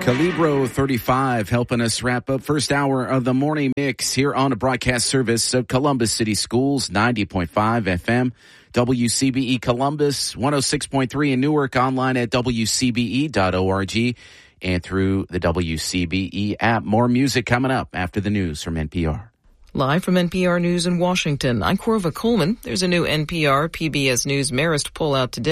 Calibro 35 helping us wrap up first hour of the morning mix here on a broadcast service of Columbus City Schools, 90.5 FM, WCBE Columbus, 106.3 in Newark, online at WCBE.org and through the WCBE app. More music coming up after the news from NPR. Live from NPR News in Washington, I'm Corva Coleman. There's a new NPR PBS News Marist poll out today.